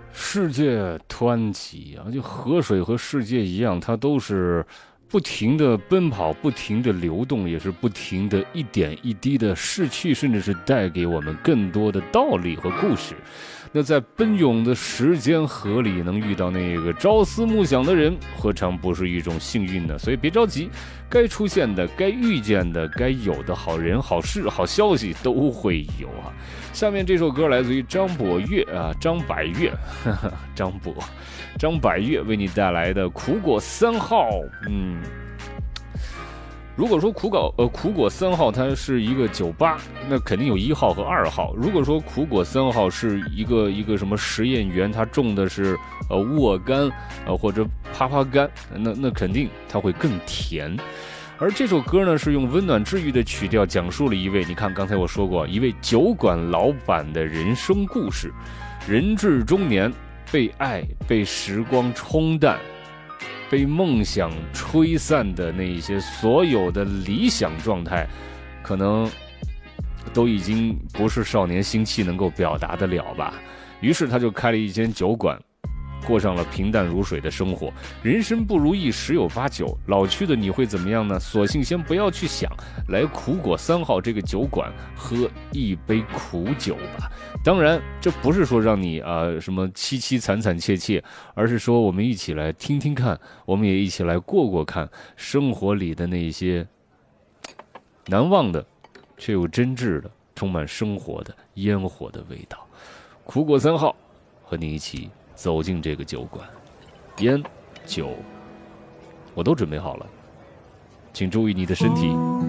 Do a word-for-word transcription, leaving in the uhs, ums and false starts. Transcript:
世界湍急啊，就河水和世界一样，它都是不停的奔跑，不停的流动，也是不停的一点一滴的逝去，甚至是带给我们更多的道理和故事。那在奔涌的时间河里能遇到那个朝思暮想的人，何尝不是一种幸运呢？所以别着急，该出现的、该遇见的、该有的好人、好事、好消息都会有啊。下面这首歌来自于张博岳啊，张百岳，呵呵张博，张百岳为你带来的《苦果三号》。嗯。如果说苦果呃苦果三号它是一个酒吧，那肯定有一号和二号。如果说苦果三号是一个一个什么实验员，他种的是呃沃尔干呃或者帕帕干，那那肯定它会更甜。而这首歌呢，是用温暖治愈的曲调讲述了一位，你看刚才我说过，一位酒馆老板的人生故事。人至中年，被爱被时光冲淡，被梦想吹散的那一些所有的理想状态，可能都已经不是少年心气能够表达得了吧。于是他就开了一间酒馆，过上了平淡如水的生活。人生不如意十有八九，老去的你会怎么样呢？索性先不要去想，来苦果三号这个酒馆喝一杯苦酒吧。当然这不是说让你啊、呃、什么凄凄惨惨切切，而是说我们一起来听听看，我们也一起来过过看生活里的那些难忘的却又真挚的充满生活的烟火的味道。苦果三号和你一起走进这个酒馆，烟酒我都准备好了，请注意你的身体